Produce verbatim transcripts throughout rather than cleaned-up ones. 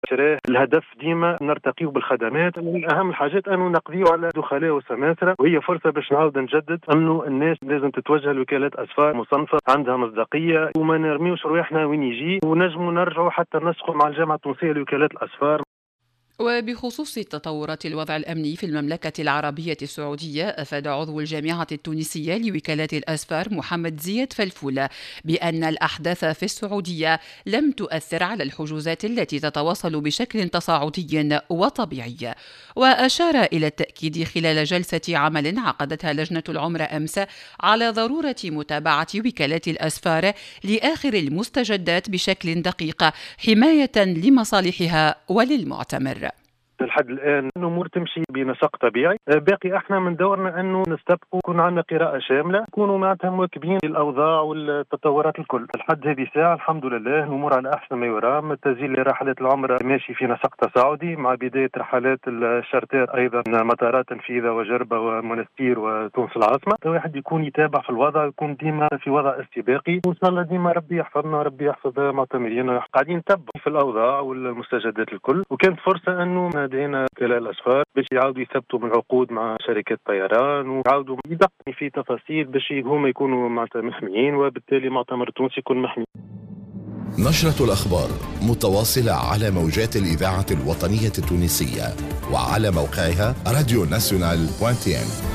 الهدف ديما نرتقيه بالخدمات. من أهم الحاجات أنه نقضيه على دخلاء وسماسرة، وهي فرصة باش نعاود نجدد أنه الناس لازم تتوجه لوكالات أسفار مصنفة عندها مصداقية، وما نرميوش رواحنا وين يجي، ونجموا نرجعوا حتى نسقوا مع الجامعة التونسية لوكالات الأسفار. وبخصوص تطورات الوضع الأمني في المملكة العربية السعودية، أفاد عضو الجامعة التونسية لوكالات الأسفار محمد زياد فلفولة بأن الأحداث في السعودية لم تؤثر على الحجوزات التي تتواصل بشكل تصاعدي وطبيعي. وأشار إلى التأكيد خلال جلسة عمل عقدتها لجنة العمرة أمس على ضرورة متابعة وكالات الأسفار لآخر المستجدات بشكل دقيق حماية لمصالحها وللمعتمر. لحد الآن الأمور تمشي بنسق طبيعي، باقي احنا من دورنا أنه نستبقوا يكون عندنا قراءة شاملة، نكونوا معناتها مواكبين للأوضاع والتطورات الكل. لحد هذه الساعة الحمد لله الأمور على أحسن ما يرام. التسجيل لرحلات العمرة ماشي في نسق تصاعدي، مع بداية رحلات الشارتر أيضا مطارات تنفيذة وجربة ومنستير وتونس العاصمة. الواحد يكون يتابع في الوضع، يكون ديما في وضع استباقي، وإن شاء الله ديما ربي يحفظنا، ربي يحفظ معتمرين. قاعدين نتبع في الأوضاع والمستجدات الكل، وكانت فرصة أنه لدينا وكلاء الأسفار باش يعاودوا يثبتوا من العقود مع شركات طيران، ويعاودوا يدققوا في تفاصيل باش هما يكونوا معناتها محميين، وبالتالي المعتمر التونسي يكون محمي. نشرة الأخبار متواصلة على موجات الإذاعة الوطنية التونسية وعلى موقعها راديو ناسيونال دوت تي ان.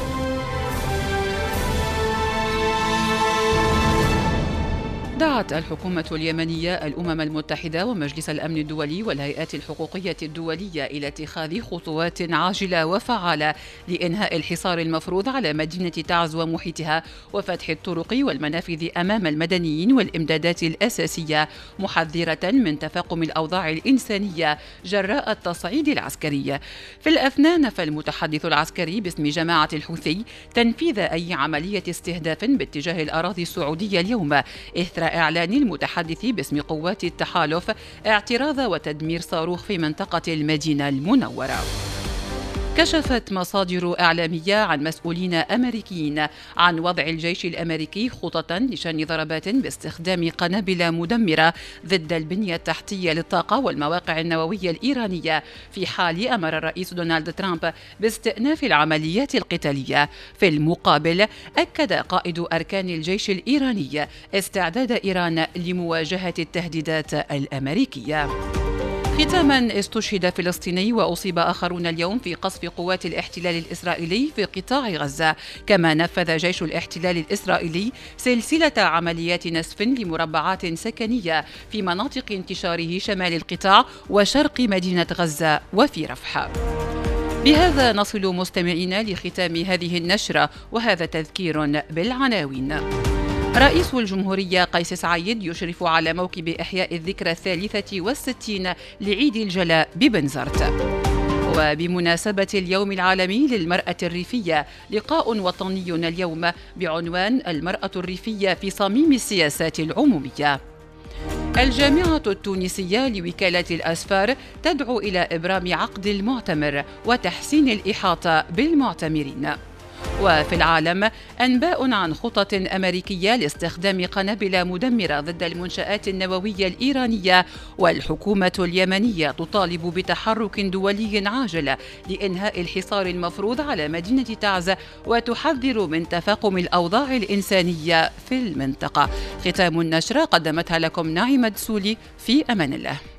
دعت الحكومة اليمنية الأمم المتحدة ومجلس الأمن الدولي والهيئات الحقوقية الدولية إلى اتخاذ خطوات عاجلة وفعالة لإنهاء الحصار المفروض على مدينة تعز ومحيطها، وفتح الطرق والمنافذ أمام المدنيين والإمدادات الأساسية، محذرة من تفاقم الأوضاع الإنسانية جراء التصعيد العسكري. في الأثناء نفى المتحدث العسكري باسم جماعة الحوثي تنفيذ أي عملية استهداف باتجاه الأراضي السعودية اليوم، إثر إعلان المتحدث باسم قوات التحالف اعتراض وتدمير صاروخ في منطقة المدينة المنورة. كشفت مصادر إعلامية عن مسؤولين أمريكيين عن وضع الجيش الأمريكي خططا لشن ضربات باستخدام قنابل مدمرة ضد البنية التحتية للطاقة والمواقع النووية الإيرانية، في حال أمر الرئيس دونالد ترامب باستئناف العمليات القتالية. في المقابل، أكد قائد أركان الجيش الإيراني استعداد إيران لمواجهة التهديدات الأمريكية. ختاما، استشهد فلسطيني وأصيب آخرون اليوم في قصف قوات الاحتلال الإسرائيلي في قطاع غزة. كما نفذ جيش الاحتلال الإسرائيلي سلسلة عمليات نسف لمربعات سكنية في مناطق انتشاره شمال القطاع وشرق مدينة غزة وفي رفح. بهذا نصل مستمعينا لختام هذه النشرة، وهذا تذكير بالعناوين. رئيس الجمهورية قيس سعيد يشرف على موكب إحياء الذكرى الثالثة والستين لعيد الجلاء ببنزرت. وبمناسبة اليوم العالمي للمرأة الريفية، لقاء وطني اليوم بعنوان المرأة الريفية في صميم السياسات العمومية. الجامعة التونسية لوكالات الأسفار تدعو إلى إبرام عقد المعتمر وتحسين الإحاطة بالمعتمرين. وفي العالم، أنباء عن خطط أمريكية لاستخدام قنابل مدمرة ضد المنشآت النووية الإيرانية، والحكومة اليمنية تطالب بتحرك دولي عاجل لإنهاء الحصار المفروض على مدينة تعز، وتحذر من تفاقم الأوضاع الإنسانية في المنطقة. ختام النشرة قدمتها لكم ناعمة دسولي، في أمان الله.